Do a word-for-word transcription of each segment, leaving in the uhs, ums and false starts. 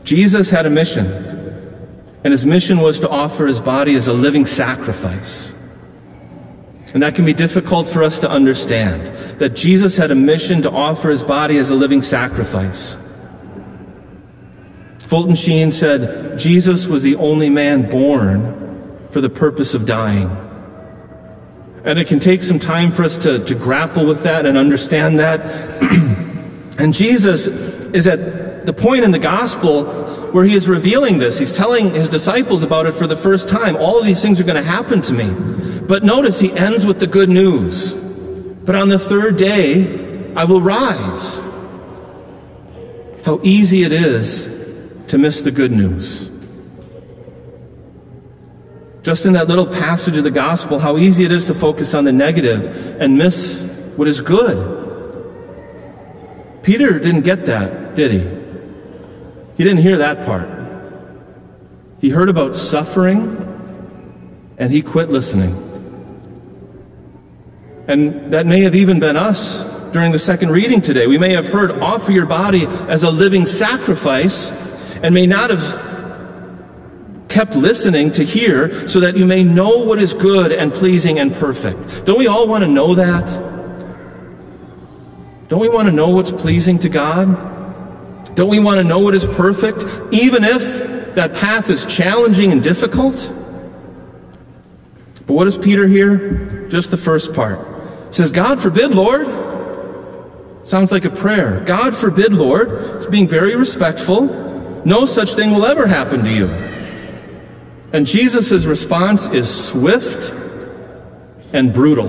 Jesus had a mission, and his mission was to offer his body as a living sacrifice. And that can be difficult for us to understand, that Jesus had a mission to offer his body as a living sacrifice. Fulton Sheen said, Jesus was the only man born for the purpose of dying. And it can take some time for us to, to grapple with that and understand that. And Jesus is at the point in the gospel where he is revealing this. He's telling his disciples about it for the first time. All of these things are going to happen to me. But notice he ends with the good news. But on the third day, I will rise. How easy it is to miss the good news. Just in that little passage of the gospel, how easy it is to focus on the negative and miss what is good. Peter didn't get that, did he? He didn't hear that part. He heard about suffering, and he quit listening. And that may have even been us during the second reading today. We may have heard, offer your body as a living sacrifice, and may not have kept listening to hear, so that you may know what is good and pleasing and perfect. Don't we all want to know that? Don't we want to know what's pleasing to God? Don't we want to know what is perfect, even if that path is challenging and difficult? But what does Peter hear? Just the first part. It says, God forbid, Lord. Sounds like a prayer. God forbid, Lord. It's being very respectful. No such thing will ever happen to you. And Jesus' response is swift and brutal.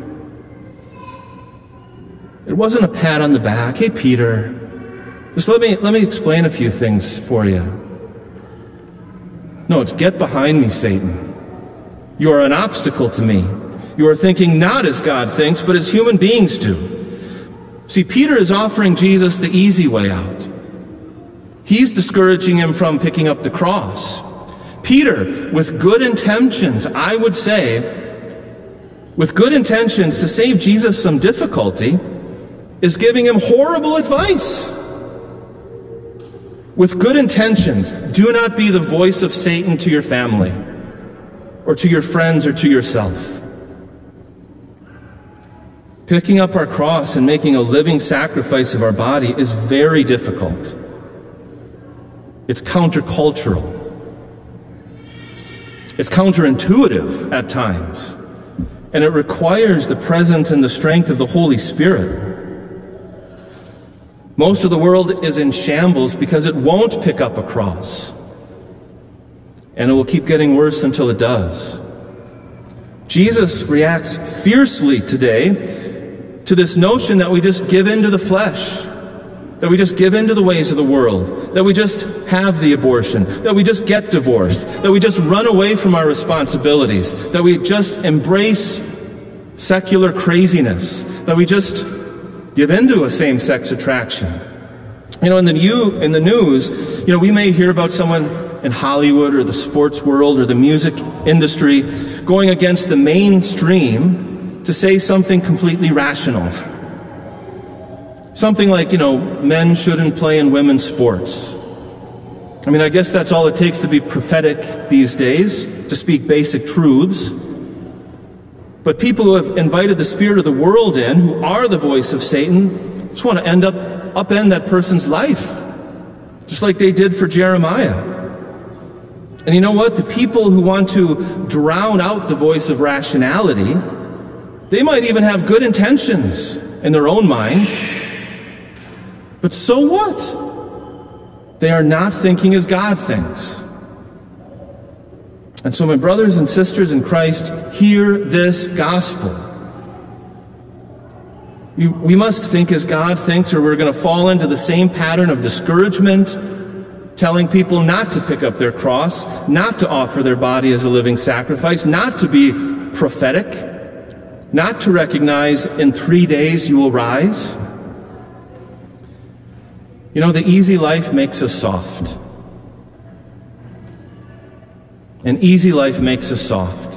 It wasn't a pat on the back. Hey, Peter, just let me, let me explain a few things for you. No, it's get behind me, Satan. You are an obstacle to me. You are thinking not as God thinks, but as human beings do. See, Peter is offering Jesus the easy way out. He's discouraging him from picking up the cross. Peter, with good intentions, I would say, with good intentions to save Jesus some difficulty, is giving him horrible advice. With good intentions, do not be the voice of Satan to your family, or to your friends, or to yourself. Picking up our cross and making a living sacrifice of our body is very difficult. It's countercultural. It's counterintuitive at times, and it requires the presence and the strength of the Holy Spirit. Most of the world is in shambles because it won't pick up a cross, and it will keep getting worse until it does. Jesus reacts fiercely today to this notion that we just give in to the flesh, that we just give in to the ways of the world, that we just have the abortion, that we just get divorced, that we just run away from our responsibilities, that we just embrace secular craziness, that we just give in to a same-sex attraction. You know, in the, new, in the news, you know, we may hear about someone in Hollywood or the sports world or the music industry going against the mainstream to say something completely rational. Something like, you know, men shouldn't play in women's sports. I mean, I guess that's all it takes to be prophetic these days, to speak basic truths. But people who have invited the spirit of the world in, who are the voice of Satan, just want to end up upend that person's life, just like they did for Jeremiah. And you know what? The people who want to drown out the voice of rationality, they might even have good intentions in their own mind. But so what? They are not thinking as God thinks. And so, my brothers and sisters in Christ, hear this gospel. We, we must think as God thinks, or we're going to fall into the same pattern of discouragement, telling people not to pick up their cross, not to offer their body as a living sacrifice, not to be prophetic, not to recognize in three days you will rise. You know, the easy life makes us soft. An easy life makes us soft.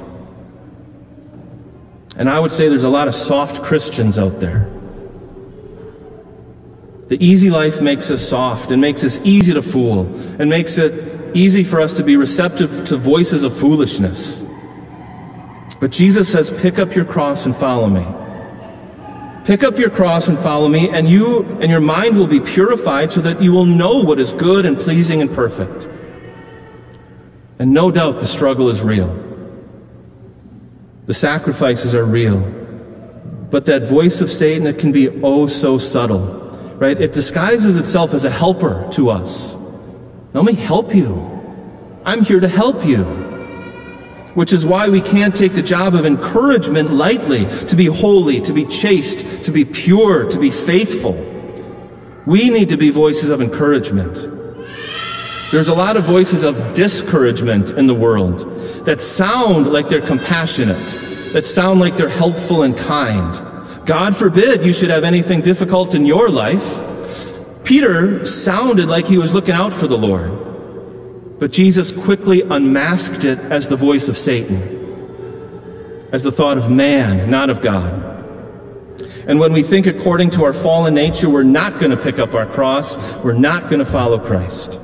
And I would say there's a lot of soft Christians out there. The easy life makes us soft and makes us easy to fool and makes it easy for us to be receptive to voices of foolishness. But Jesus says, pick up your cross and follow me. Pick up your cross and follow me, and you and your mind will be purified so that you will know what is good and pleasing and perfect. And no doubt the struggle is real. The sacrifices are real. But that voice of Satan, it can be oh so subtle, right? It disguises itself as a helper to us. Let me help you. I'm here to help you. Which is why we can't take the job of encouragement lightly, to be holy, to be chaste, to be pure, to be faithful. We need to be voices of encouragement. There's a lot of voices of discouragement in the world that sound like they're compassionate, that sound like they're helpful and kind. God forbid you should have anything difficult in your life. Peter sounded like he was looking out for the Lord. But Jesus quickly unmasked it as the voice of Satan, as the thought of man, not of God. And when we think according to our fallen nature, we're not going to pick up our cross, we're not going to follow Christ.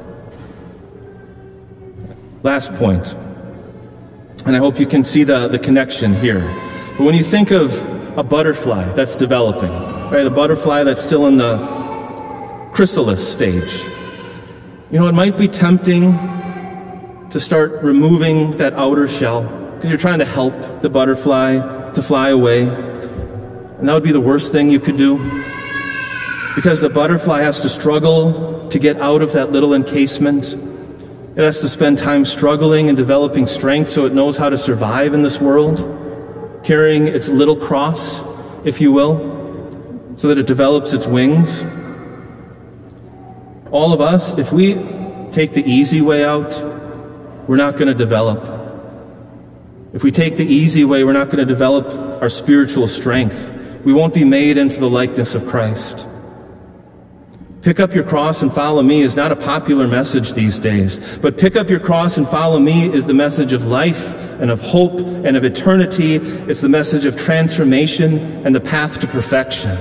Last point, and I hope you can see the, the connection here. But when you think of a butterfly that's developing, right, a butterfly that's still in the chrysalis stage, you know, it might be tempting to start removing that outer shell because you're trying to help the butterfly to fly away. And that would be the worst thing you could do, because the butterfly has to struggle to get out of that little encasement. It has to spend time struggling and developing strength so it knows how to survive in this world, carrying its little cross, if you will, so that it develops its wings. All of us, if we take the easy way out, we're not going to develop. If we take the easy way, we're not going to develop our spiritual strength. We won't be made into the likeness of Christ. Pick up your cross and follow me is not a popular message these days, but pick up your cross and follow me is the message of life and of hope and of eternity. It's the message of transformation and the path to perfection.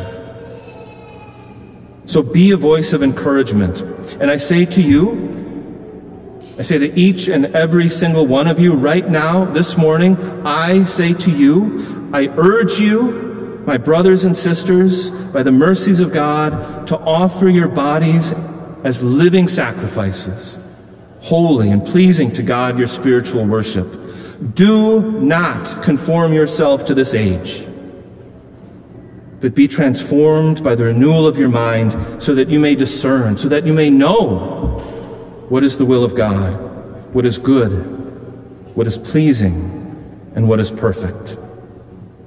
So be a voice of encouragement. And I say to you, I say to each and every single one of you right now, this morning, I say to you, I urge you, my brothers and sisters, by the mercies of God, to offer your bodies as living sacrifices, holy and pleasing to God, your spiritual worship. Do not conform yourself to this age, but be transformed by the renewal of your mind, so that you may discern, so that you may know what is the will of God, what is good, what is pleasing, and what is perfect.